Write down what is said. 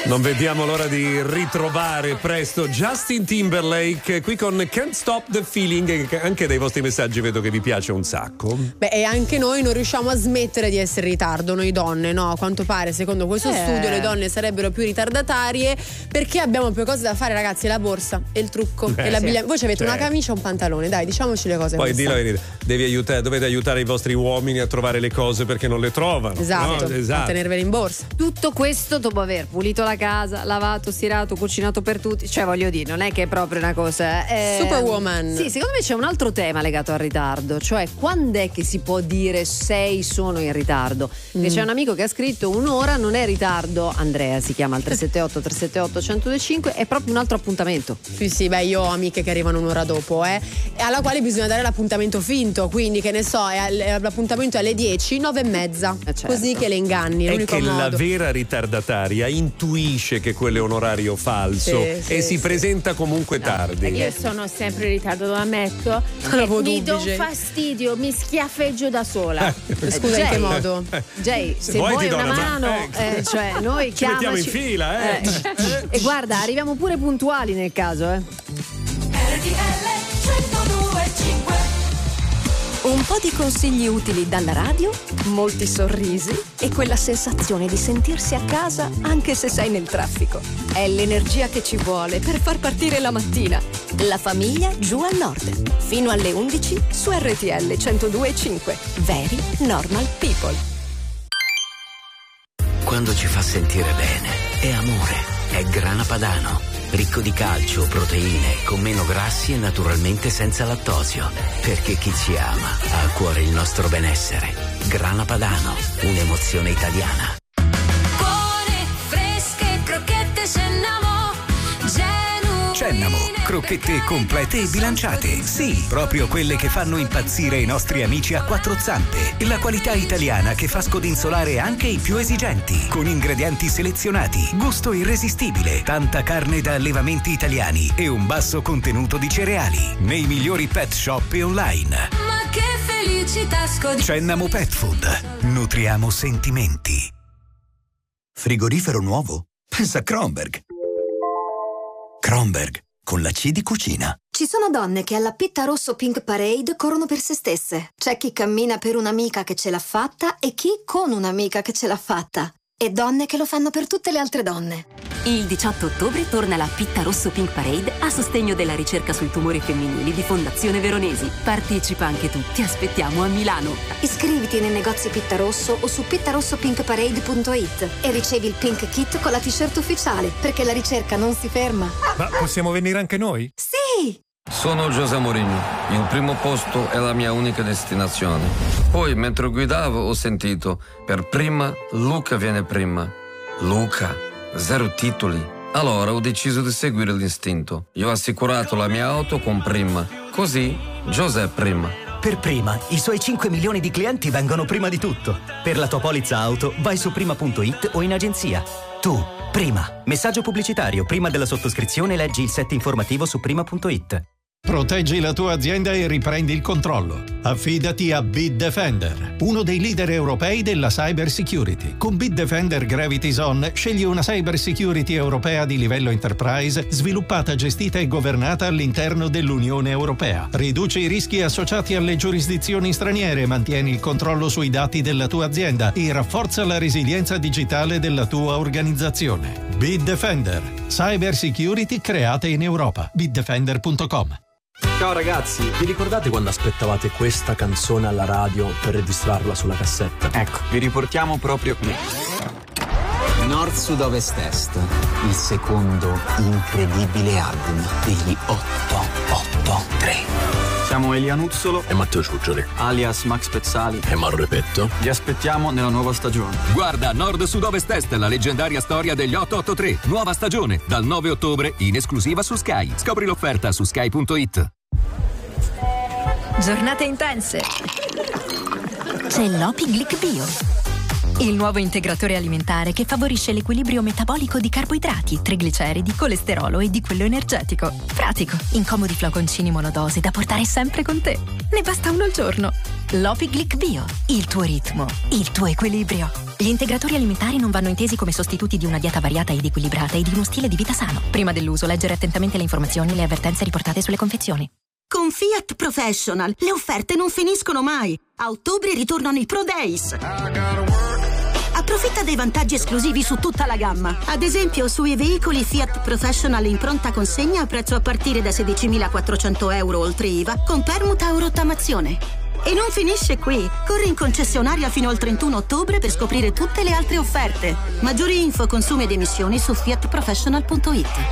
Non vediamo l'ora di ritrovare presto Justin Timberlake qui con Can't Stop the Feeling. Anche dai vostri messaggi vedo che vi piace un sacco. Beh, e anche noi non riusciamo a smettere di essere in ritardo, noi donne, no? A quanto pare, secondo questo studio, le donne sarebbero più ritardatarie perché abbiamo più cose da fare, ragazzi. La borsa e il trucco e l'abbigliamento. Voi avete una camicia e un pantalone, dai, diciamoci le cose. Poi di la verità, dovete aiutare i vostri uomini a trovare le cose perché non le trovano. Esatto, no? Esatto. A tenervele in borsa. Tutto questo dopo aver pulito la casa, lavato, stirato, cucinato per tutti. Cioè, voglio dire, non è che è proprio una cosa Superwoman. Sì, secondo me c'è un altro tema legato al ritardo. Cioè, quando è che si può dire sono in ritardo? Perché c'è un amico che ha scritto: un'ora non è ritardo. Andrea si chiama al 378 378 1025. È proprio un altro appuntamento. Sì, beh, io ho amiche che arrivano un'ora dopo, alla quale bisogna dare l'appuntamento finto. Quindi, che ne so, l'appuntamento è alle 10, 9:30. Certo. Così che le inganni. È che la vera ritardataria intuisce che quello è un orario falso e si presenta comunque tardi. Io sono sempre in ritardo, lo ammetto. Mi do fastidio, mi schiaffeggio da sola. Scusa, in che modo? Jay, se vuoi una mano, cioè noi ci mettiamo in fila, E guarda, arriviamo pure puntuali nel caso, Un po' di consigli utili dalla radio, molti sorrisi e quella sensazione di sentirsi a casa anche se sei nel traffico. È l'energia che ci vuole per far partire la mattina. La famiglia giù al nord. Fino alle 11 su RTL 102.5. Very Normal People. Quando ci fa sentire bene, è amore, è Grana Padano. Ricco di calcio, proteine, con meno grassi e naturalmente senza lattosio. Perché chi ci ama ha a cuore il nostro benessere. Grana Padano, un'emozione italiana. Buone, fresche, crocchette Cennamo, Cennamo, crocchette complete e bilanciate. Sì, proprio quelle che fanno impazzire i nostri amici a quattro zampe. La qualità italiana che fa scodinzolare anche i più esigenti. Con ingredienti selezionati, gusto irresistibile, tanta carne da allevamenti italiani e un basso contenuto di cereali. Nei migliori pet shop e online. Ma che felicità Cennamo Pet Food. Nutriamo sentimenti. Frigorifero nuovo? Pensa a Kronberg. Kronberg, con la C di cucina. Ci sono donne che alla Pitta Rosso Pink Parade corrono per se stesse. C'è chi cammina per un'amica che ce l'ha fatta e chi con un'amica che ce l'ha fatta. E donne che lo fanno per tutte le altre donne. Il 18 ottobre torna la Pitta Rosso Pink Parade a sostegno della ricerca sui tumori femminili di Fondazione Veronesi. Partecipa anche tu, ti aspettiamo a Milano. Iscriviti nei negozi Pitta Rosso o su pittarossopinkparade.it e ricevi il Pink Kit con la t-shirt ufficiale, perché la ricerca non si ferma. Ma possiamo venire anche noi? Sì! Sono José Mourinho, il primo posto è la mia unica destinazione. Poi, mentre guidavo, ho sentito, per prima, Luca viene prima. Luca, 0 titoli. Allora ho deciso di seguire l'istinto. Io ho assicurato la mia auto con Prima. Così, José prima. Per Prima, i suoi 5 milioni di clienti vengono prima di tutto. Per la tua polizza auto, vai su prima.it o in agenzia. Tu, Prima. Messaggio pubblicitario. Prima della sottoscrizione leggi il set informativo su prima.it. Proteggi la tua azienda e riprendi il controllo. Affidati a Bitdefender, uno dei leader europei della cyber security. Con Bitdefender Gravity Zone scegli una cyber security europea di livello enterprise, sviluppata, gestita e governata all'interno dell'Unione Europea. Riduci i rischi associati alle giurisdizioni straniere, mantieni il controllo sui dati della tua azienda e rafforza la resilienza digitale della tua organizzazione. Bitdefender, cyber security creata in Europa. Bitdefender.com. Ciao ragazzi, vi ricordate quando aspettavate questa canzone alla radio per registrarla sulla cassetta? Ecco, vi riportiamo proprio qui. Nord, Sud, Ovest, Est, il secondo incredibile album degli 883. Siamo Elia Nuzzolo e Matteo Ciuccioli, alias Max Pezzali e Mauro Repetto. Vi aspettiamo nella nuova stagione. Guarda Nord, Sud, Ovest, Est, la leggendaria storia degli 883. Nuova stagione, dal 9 ottobre, in esclusiva su Sky. Scopri l'offerta su sky.it. Giornate intense. C'è l'Opi Glic Bio. il nuovo integratore alimentare che favorisce l'equilibrio metabolico di carboidrati, trigliceridi, colesterolo e di quello energetico. Pratico, in comodi flaconcini monodose da portare sempre con te. Ne basta uno al giorno. Lopiglic Bio, il tuo ritmo, il tuo equilibrio. Gli integratori alimentari non vanno intesi come sostituti di una dieta variata ed equilibrata e di uno stile di vita sano. Prima dell'uso, leggere attentamente le informazioni e le avvertenze riportate sulle confezioni. Con Fiat Professional le offerte non finiscono mai. A ottobre ritornano i Pro Days. Approfitta dei vantaggi esclusivi su tutta la gamma. Ad esempio sui veicoli Fiat Professional in pronta consegna a prezzo a partire da 16.400 euro oltre IVA con permuta o rottamazione. E non finisce qui. Corri in concessionaria fino al 31 ottobre per scoprire tutte le altre offerte. Maggiori info, consumi ed emissioni su fiatprofessional.it.